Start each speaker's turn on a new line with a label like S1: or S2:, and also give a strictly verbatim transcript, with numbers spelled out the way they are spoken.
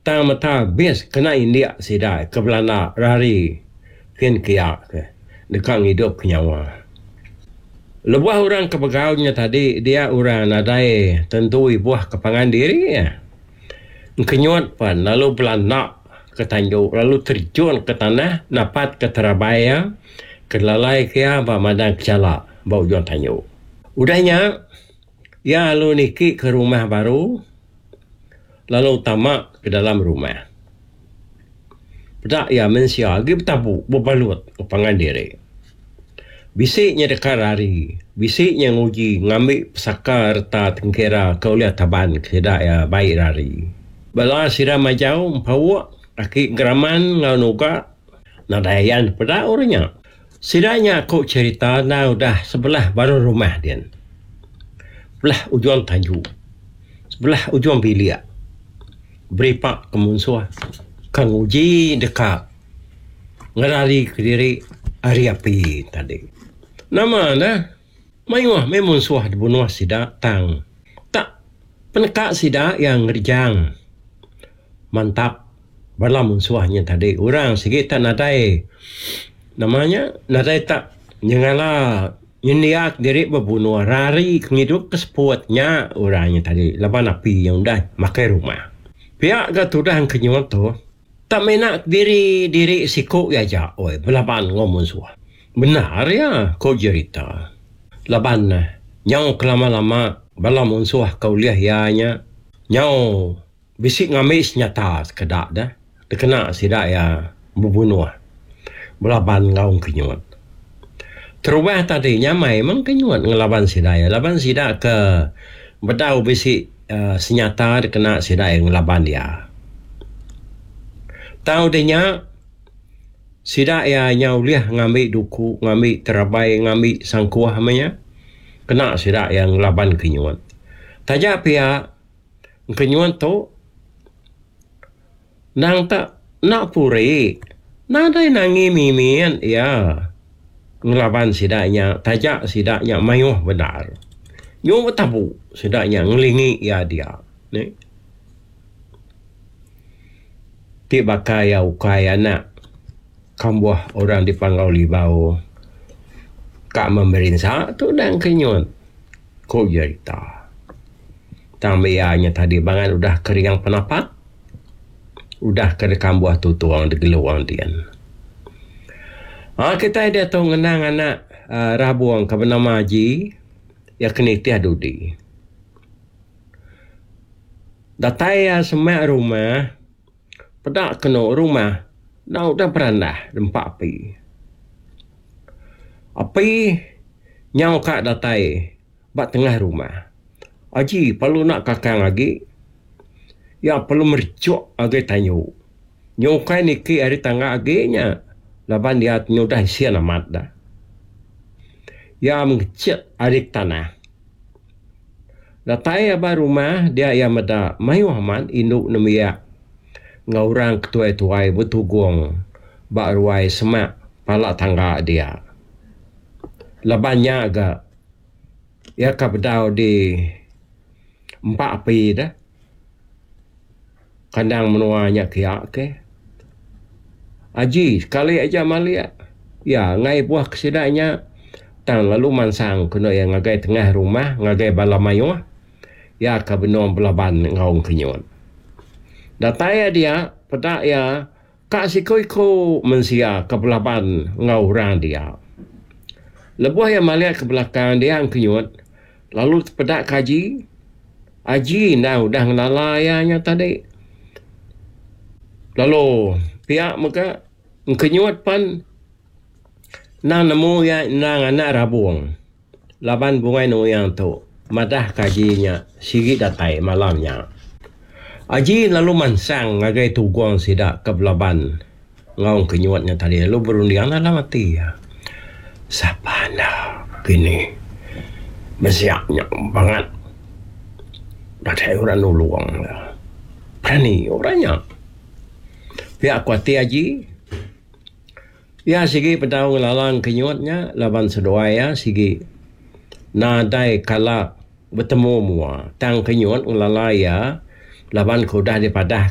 S1: tang mata bias kena India sida keblana rari kian kia ke dekat hidup kenyawa. Lebuah orang kepegawainya tadi dia orang nadai tentui buah kepangan diri ya. Kenyuat pan lalu belanak ke Tanjung lalu terjun ke tanah napat ke Terabaya ke lalai kia ba madang kecala bau juan Tanjung. Udahnya ya lalu niki ke rumah baru lalu tamak ke dalam rumah. Pedak ya mensia lagi bertabu berbalut kepangan diri. Bisiknya dekat rari, bisiknya nguji ngambil pesaka reta tengkera kau lihat taban kedak ya baik rari. Bala sira majau mpawa aki geraman ngau nuka nadayan pada orangnya. Sidanya aku cerita na udah sebelah baru rumah dia. Sebelah ujung Tanjung. Sebelah ujung Bilia. Beripak ke Munsua. Kang uji dekat. Ngerari ke diri hari api tadi. Nama dah. Mayuah memang suah dibunuh sida tang. Tak penekak sida yang ngerjang. Mantap. Bala musuhnya tadi. Orang sikit tak nadai. Namanya nadai tak. Nyengala. Nyeniak diri berbunuh. Rari kehidup keseputnya orangnya tadi. Laban api yang dah makai rumah. Pihak ke tudang kenyuat tu. Tak menak diri diri sikuk ya ja. Oi, belaban ngomong suah. Benar ya kau cerita. Laban nyau kelama-lama bala musuh kau lihat ianya. Nyau bisik ngambil senjata sekedak dah. Dia kena sidak ya berbunuh. Belaban ngau kenyuat. Terubah tadi nyamai memang kenyuat ngelaban sidak ya. Laban sidak ke bedau bisik uh, senjata dia kena sidak yang ngelaban dia. Tahu dia sidak ya nyau liah ngambil duku, ngambil terabai, ngambil sangkuah namanya. Kena sidak yang laban kenyuat. Tajak pihak kenyuat tu nang tak nak puri. Nadai nangi mimian ya. Ngelaban sidaknya, tajak sidaknya mayuh benar. Nyum tabu sidaknya ngelingi ya dia. Ni. Ti bakai ya ukai anak. Kambuah orang di Pangau Libau. Kak memerintah tu dan kenyut. Kau cerita. Tambianya tadi bangan udah kering penapat. Udah ke kambuah tu tuang di geluang dia. Ah kita dia tu ngenang anak uh, rabuang ke bernama Haji. Ya kena tiadudi. Datai ya semak rumah. Pedak kena rumah. Dah udah berandah dempak api. Api nyau kak datai bak tengah rumah. Haji perlu nak kakang lagi. Ya perlu mercuk lagi tanyu. Nyukai niki hari tangga aginya. Laban dia nyudah sian amat dah. Ya mengecik adik tanah. Datai abah rumah dia yang meda mayu amat induk nemiak. Ngaurang ketuai-tuai bertugong bak ruai semak palak tangga dia. Labannya agak ya kabedau di empat api dah. Kandang menuanya kiak ke. Haji sekali aja malia. Ya ngai buah kesidaknya tang lalu mansang kena yang ngagai tengah rumah ngagai bala mayuh. Ya kabenom belaban ngaung kenyut. Dataya dia, pedak ya, kak sikoi-ko mensia ke belaban ngaurang dia. Lebuah yang melihat ke belakang dia yang kenyut, lalu pedak kaji, Haji dah udah ngelalayanya tadi. Lalu pihak mereka kenyut pan nang nemu ya nang anak rabuang. Laban bungai no yang tu. Madah kajinya sigi datai malamnya. Haji lalu mansang ngagai tugong sidak ke belaban ngaung kenyuatnya tadi. Lalu berundian lah mati ya. Siapa nak kini mesiaknya banget. Ada orang nuluang lah. Berani orangnya. Pihak kuati Haji. Ya sigi pedang lalang kenyuatnya. Laban sedoa ya sigi. Nadai kala bertemu mua. Tang kenyuat ngelalaya. Laban kudah daripada